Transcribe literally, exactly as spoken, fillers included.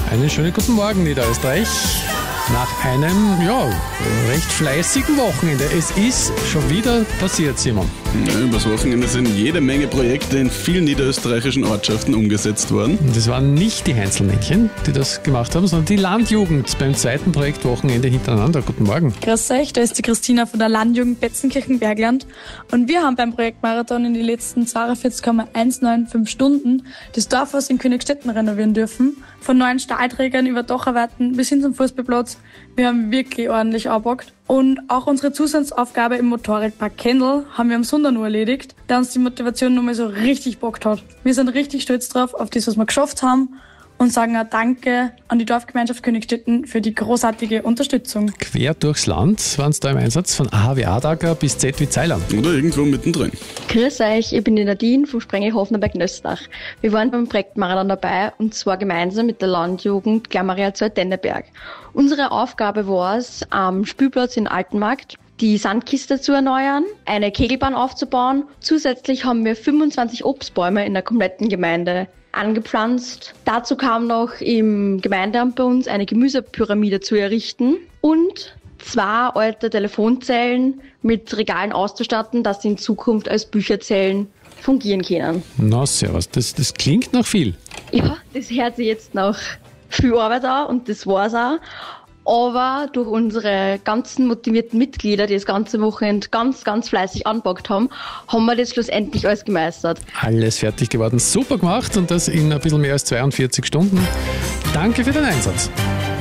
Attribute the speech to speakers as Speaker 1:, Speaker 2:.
Speaker 1: Einen schönen guten Morgen, Niederösterreich. Nach einem, ja, recht fleißigen Wochenende. Es ist schon wieder passiert, Simon.
Speaker 2: Ja, übers Wochenende sind jede Menge Projekte in vielen niederösterreichischen Ortschaften umgesetzt worden.
Speaker 1: Und es waren nicht die Heinzelmännchen, die das gemacht haben, sondern die Landjugend beim zweiten Projektwochenende hintereinander. Guten Morgen.
Speaker 3: Grüß euch, da ist die Christina von der Landjugend Betzenkirchen-Bergland und wir haben beim Projektmarathon in den letzten zweiundvierzig Komma hundertfünfundneunzig Stunden das Dorfhaus in Königstetten renovieren dürfen. Von neuen Stahlträgern über Dacharbeiten bis hin zum Fußballplatz. Wir haben wirklich ordentlich angepackt. Und auch unsere Zusatzaufgabe im Motorradpark Kendall haben wir am Sonntag nur erledigt, der uns die Motivation nochmal so richtig bockt hat. Wir sind richtig stolz drauf, auf das, was wir geschafft haben und sagen auch Danke an die Dorfgemeinschaft Königstetten für die großartige Unterstützung.
Speaker 1: Quer durchs Land waren es da im Einsatz, von A H W Adager bis Z wie Zeiland.
Speaker 2: Oder irgendwo mittendrin.
Speaker 4: Grüß euch, ich bin die Nadine vom Sprengel-Hofner bei Gnöstach. Wir waren beim Projektmarathon dabei und zwar gemeinsam mit der Landjugend Glarmaria Denneberg. Unsere Aufgabe war es, am Spielplatz in Altenmarkt die Sandkiste zu erneuern, eine Kegelbahn aufzubauen. Zusätzlich haben wir fünfundzwanzig Obstbäume in der kompletten Gemeinde angepflanzt. Dazu kam noch im Gemeindeamt bei uns eine Gemüsepyramide zu errichten und zwei alte Telefonzellen mit Regalen auszustatten, dass sie in Zukunft als Bücherzellen fungieren können.
Speaker 1: Na, servus, das, das klingt nach viel.
Speaker 4: Ja, das hört sich jetzt nach viel Arbeit an und das war's auch. Aber durch unsere ganzen motivierten Mitglieder, die das ganze Wochenende ganz, ganz fleißig anpackt haben, haben wir das schlussendlich alles gemeistert.
Speaker 1: Alles fertig geworden, super gemacht und das in ein bisschen mehr als zweiundvierzig Stunden. Danke für den Einsatz.